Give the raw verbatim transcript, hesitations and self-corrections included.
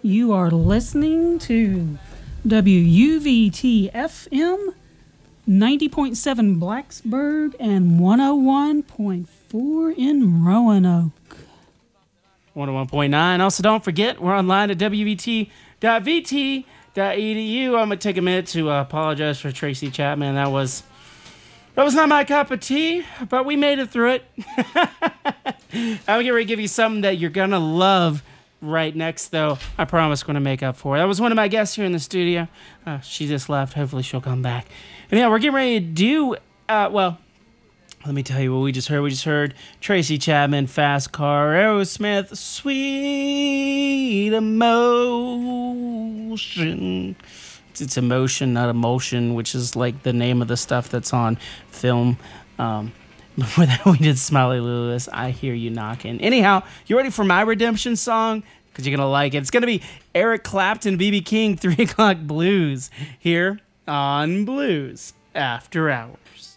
You are listening to W U V T F M ninety point seven Blacksburg and one oh one point four in Roanoke. one oh one point nine. Also, don't forget, we're online at w v t dot v t dot e d u. I'm going to take a minute to uh, apologize for Tracy Chapman. That was that was not my cup of tea, but we made it through it. I'm getting ready to give you something that you're going to love right next, though. I promise we're going to make up for it. That was one of my guests here in the studio. Uh, she just left. Hopefully she'll come back. And yeah, we're getting ready to do, uh, well, let me tell you what we just heard. We just heard Tracy Chapman, Fast Car, Aerosmith, Sweet Emotion. It's, it's emotion, not emotion, which is like the name of the stuff that's on film. Um, before that, we did Smiley Lewis, I Hear You Knocking. Anyhow, you ready for my redemption song? Because you're going to like it. It's going to be Eric Clapton, B B King, three o'clock Blues here on Blues After Hours.